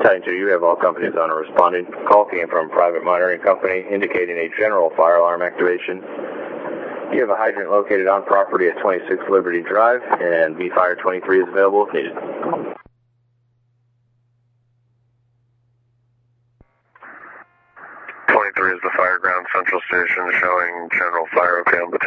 Titan 2, you have all companies on a responding. Call came from a private monitoring company indicating a general fire alarm activation. You have a hydrant located on property at 26 Liberty Drive, and V-Fire 23 is available if needed. 23 is the Fireground Central Station showing general fire okay on the